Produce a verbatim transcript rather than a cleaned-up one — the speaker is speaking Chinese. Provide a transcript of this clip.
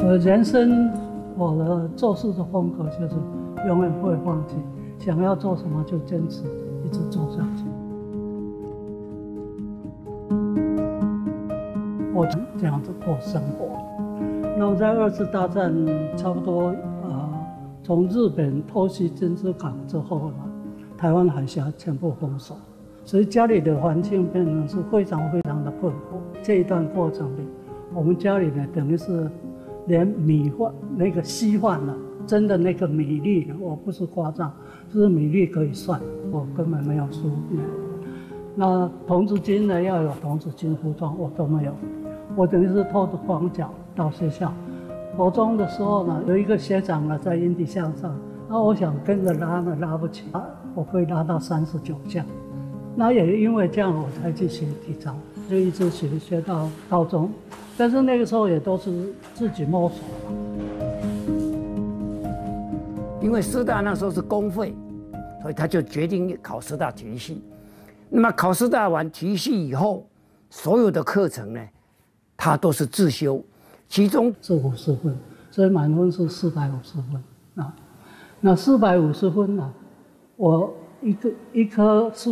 呃，人生我的做事的风格就是永远不会放弃，想要做什么就坚持，一直做下去。我这样子过生活。那么在二次大战差不多呃，从日本偷袭珍珠港之后呢，台湾海峡全部封锁，所以家里的环境变成是非常非常的困苦。这一段过程里，我们家里呢等于是连米饭那个稀饭呢，真的那个米粒，我不是夸张，就是米粒可以算，我根本没有输。那童子军呢要有童子军服装，我都没有。我等于是拖着光脚到学校。国中的时候呢，有一个学长呢在引体向上，那我想跟着拉呢拉不起，我可以拉到三十九项。那也因为这样，我才去学体操，就一直学学到高中。但是那个时候也都是自己摸索嘛。 因为师大那时候是公费，所以他就决定考师大体育系。那么考师大完体育系以后，所有的课程呢，他都是自修，其中是五十分，所以满分是四百五十分啊。那四百五十分呢，我一个一科数